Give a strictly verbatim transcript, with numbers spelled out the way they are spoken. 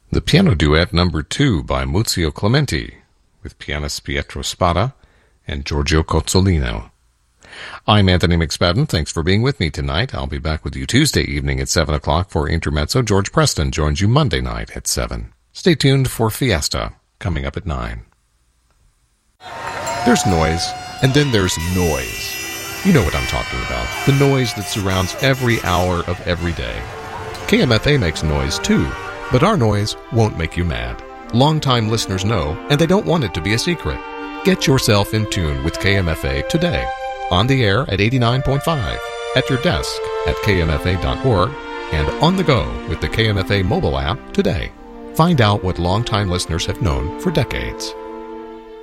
The Piano Duet Number two by Muzio Clementi with pianist Pietro Spada and Giorgio Cozzolino. I'm Anthony McSpadden. Thanks for being with me tonight. I'll be back with you Tuesday evening at seven o'clock for Intermezzo. George Preston joins you Monday night at seven. Stay tuned for Fiesta, coming up at nine. There's noise, and then there's noise. You know what I'm talking about. The noise that surrounds every hour of every day. K M F A makes noise too, but our noise won't make you mad. Longtime listeners know, and they don't want it to be a secret. Get yourself in tune with K M F A today. On the air at eighty-nine point five, at your desk at K M F A dot org, and on the go with the K M F A mobile app today. Find out what longtime listeners have known for decades.